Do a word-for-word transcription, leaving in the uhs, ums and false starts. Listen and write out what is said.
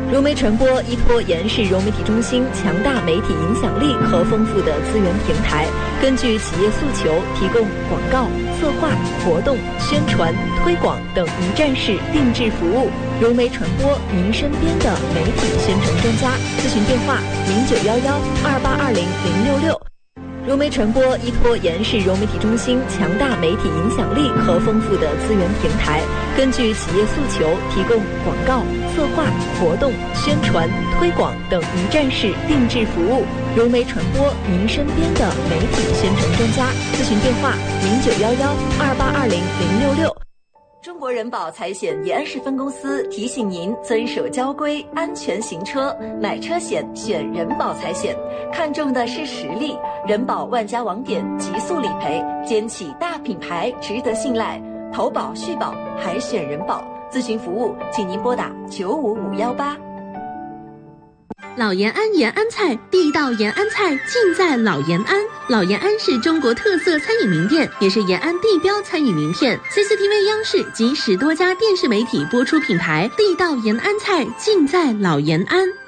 融媒传播依托延世融媒体中心强大媒体影响力和丰富的资源平台，根据企业诉求，提供广告、策划、活动、宣传、推广等一站式定制服务。融媒传播，您身边的媒体宣传专家。咨询电话：零九幺幺二八二零零六六。融媒传播依托延世融媒体中心强大媒体影响力和丰富的资源平台，根据企业诉求，提供广告、策划、活动、宣传、推广等一站式定制服务。融媒传播，您身边的媒体宣传专家。咨询电话：零九幺幺二八二零零六六。中国人保财险延安市分公司提醒您遵守交规，安全行车，买车险选人保财险，看重的是实力。人保万家网点，极速理赔，肩起大品牌，值得信赖。投保续保还选人保，咨询服务请您拨打九五五幺八。 老延安延安菜，地道延安菜尽在老延安。老延安是中国特色餐饮名店，也是延安地标餐饮名片。C C T V 央视及十多家电视媒体播出品牌，地道延安菜尽在老延安。